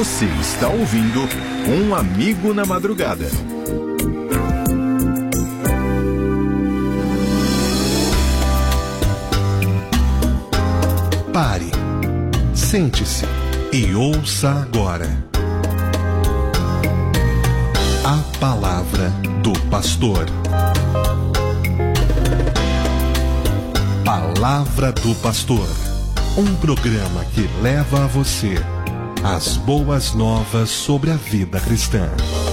Você está ouvindo Um Amigo na Madrugada. Pare, sente-se e ouça agora a palavra do pastor. Palavra do Pastor, um programa que leva a você as boas novas sobre a vida cristã.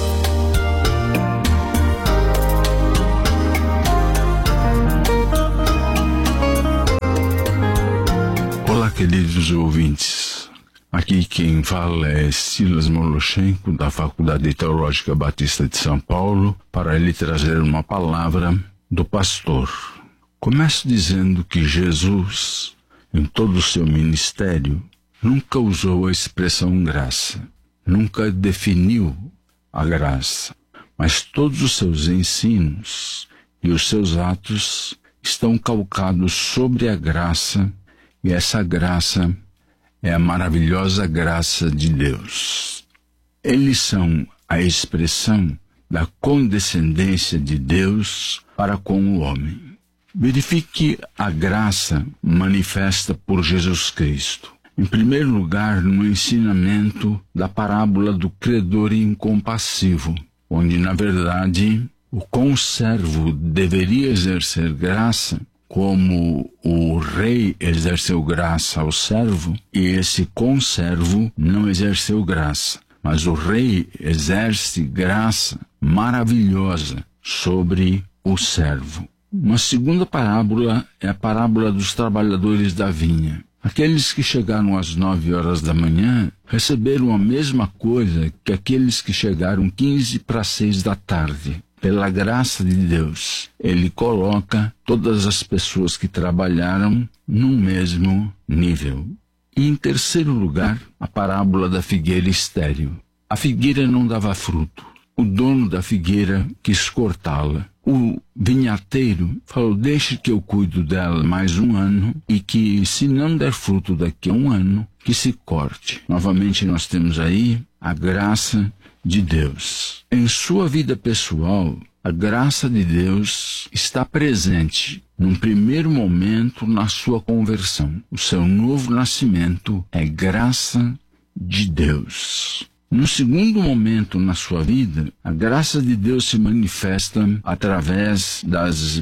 Olá, queridos ouvintes. Aqui quem fala é Silas Moloshenko, da Faculdade Teológica Batista de São Paulo, para lhe trazer uma palavra do pastor. Começo dizendo que Jesus, em todo o seu ministério, nunca usou a expressão graça, nunca definiu a graça, mas todos os seus ensinos e os seus atos estão calcados sobre a graça, e essa graça é a maravilhosa graça de Deus. Eles são a expressão da condescendência de Deus para com o homem. Verifique a graça manifesta por Jesus Cristo. Em primeiro lugar, no ensinamento da parábola do credor incompassivo, onde, na verdade, o conservo deveria exercer graça, como o rei exerceu graça ao servo, e esse conservo não exerceu graça. Mas o rei exerce graça maravilhosa sobre o servo. Uma segunda parábola é a parábola dos trabalhadores da vinha. Aqueles que chegaram às 9 horas da manhã receberam a mesma coisa que aqueles que chegaram 15 para 6 da tarde. Pela graça de Deus, Ele coloca todas as pessoas que trabalharam no mesmo nível. E em terceiro lugar, a parábola da figueira estéril. A figueira não dava fruto. O dono da figueira quis cortá-la. O vinhateiro falou: deixe que eu cuido dela mais um ano, e que, se não der fruto daqui a um ano, que se corte. Novamente nós temos aí a graça de Deus. Em sua vida pessoal, a graça de Deus está presente num primeiro momento na sua conversão. O seu novo nascimento é graça de Deus. No segundo momento na sua vida, a graça de Deus se manifesta através das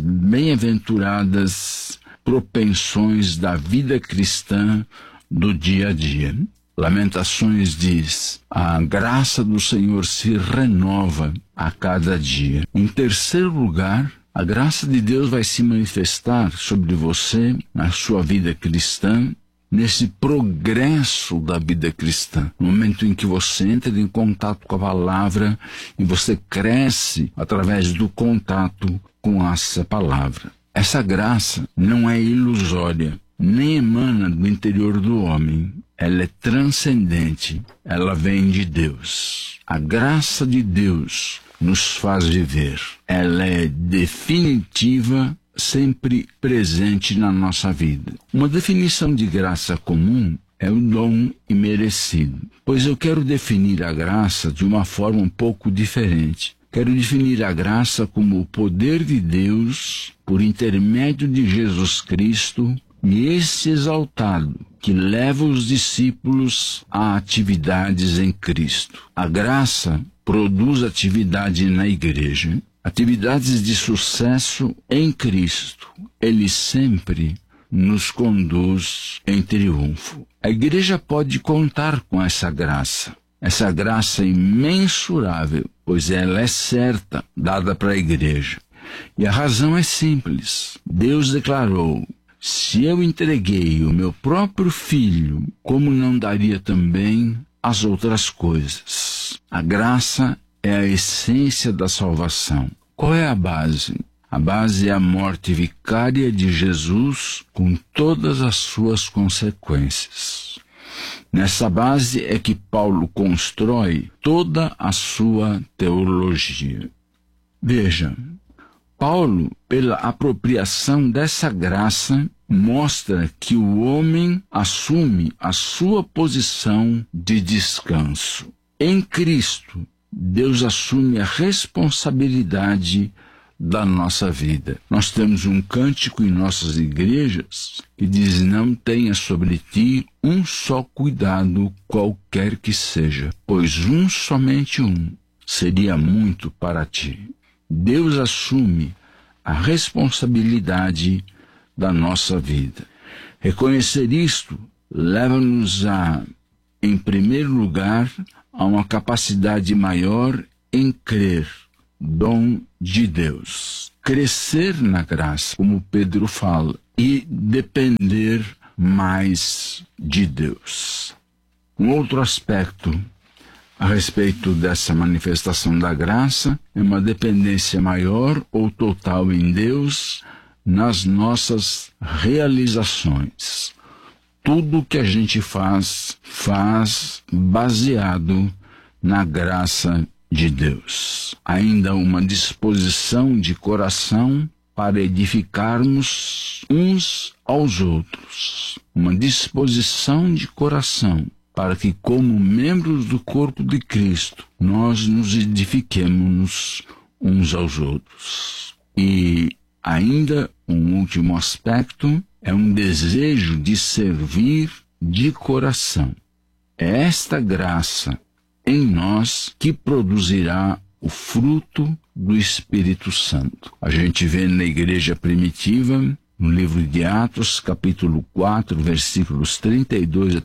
bem-aventuradas propensões da vida cristã do dia a dia. Lamentações diz: a graça do Senhor se renova a cada dia. Em terceiro lugar, a graça de Deus vai se manifestar sobre você na sua vida cristã, nesse progresso da vida cristã, no momento em que você entra em contato com a palavra e você cresce através do contato com essa palavra. Essa graça não é ilusória, nem emana do interior do homem. Ela é transcendente, ela vem de Deus. A graça de Deus nos faz viver. Ela é definitiva, sempre presente na nossa vida. Uma definição de graça comum é o dom imerecido. Pois eu quero definir a graça de uma forma um pouco diferente. Quero definir a graça como o poder de Deus, por intermédio de Jesus Cristo, e esse exaltado que leva os discípulos a atividades em Cristo. A graça produz atividade na igreja, atividades de sucesso em Cristo. Ele sempre nos conduz em triunfo. A igreja pode contar com essa graça imensurável, pois ela é certa, dada para a igreja. E a razão é simples. Deus declarou: se eu entreguei o meu próprio filho, como não daria também as outras coisas? A graça é a essência da salvação. Qual é a base? A base é a morte vicária de Jesus, com todas as suas consequências. Nessa base é que Paulo constrói toda a sua teologia. Veja, Paulo, pela apropriação dessa graça, mostra que o homem assume a sua posição de descanso. Em Cristo, Deus assume a responsabilidade da nossa vida. Nós temos um cântico em nossas igrejas que diz: não tenha sobre ti um só cuidado, qualquer que seja, pois somente um seria muito para ti. Deus assume a responsabilidade da nossa vida. Reconhecer isto leva-nos em primeiro lugar, a uma capacidade maior em crer, dom de Deus. Crescer na graça, como Pedro fala, e depender mais de Deus. Um outro aspecto a respeito dessa manifestação da graça é uma dependência maior ou total em Deus nas nossas realizações. Tudo que a gente faz baseado na graça de Deus. Ainda uma disposição de coração para edificarmos uns aos outros. Uma disposição de coração para que, como membros do corpo de Cristo, nós nos edifiquemos uns aos outros. E ainda um último aspecto é um desejo de servir de coração. É esta graça em nós que produzirá o fruto do Espírito Santo. A gente vê na igreja primitiva, no livro de Atos, capítulo 4, versículos 32 a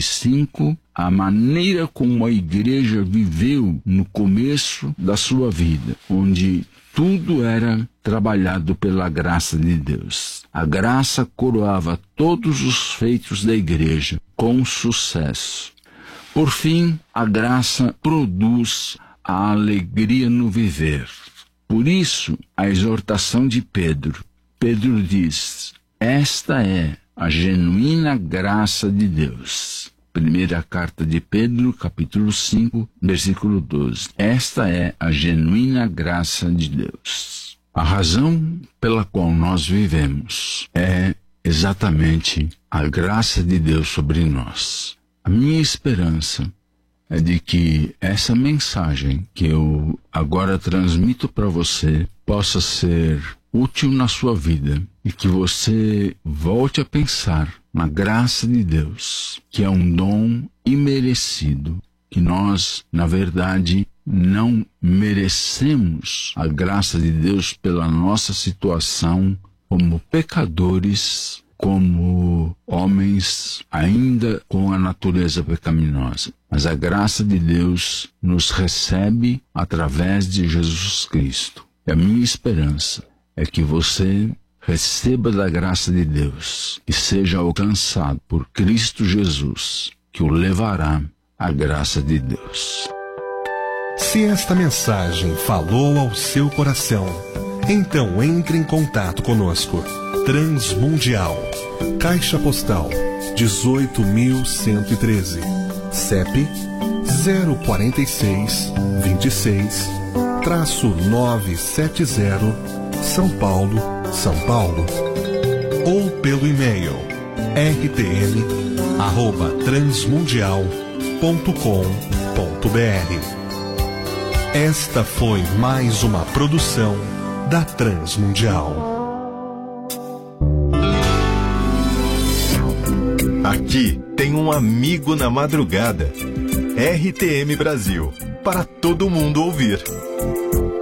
35, a maneira como a igreja viveu no começo da sua vida, onde tudo era trabalhado pela graça de Deus. A graça coroava todos os feitos da igreja com sucesso. Por fim, a graça produz a alegria no viver. Por isso, a exortação de Pedro. Pedro diz: esta é a genuína graça de Deus. Primeira carta de Pedro, capítulo 5, versículo 12. Esta é a genuína graça de Deus. A razão pela qual nós vivemos é exatamente a graça de Deus sobre nós. A minha esperança é de que essa mensagem que eu agora transmito para você possa ser útil na sua vida e que você volte a pensar na graça de Deus, que é um dom imerecido, que nós, na verdade, não merecemos a graça de Deus pela nossa situação como pecadores, como homens ainda com a natureza pecaminosa. Mas a graça de Deus nos recebe através de Jesus Cristo. E a minha esperança é que você receba da graça de Deus e seja alcançado por Cristo Jesus, que o levará à graça de Deus. Se esta mensagem falou ao seu coração, então entre em contato conosco. Transmundial, Caixa Postal 18.113, CEP 046 26-970, São Paulo, São Paulo. Ou pelo e-mail rtm@transmundial.com.br. Esta foi mais uma produção da Transmundial. Aqui tem um amigo na madrugada. RTM Brasil, para todo mundo ouvir.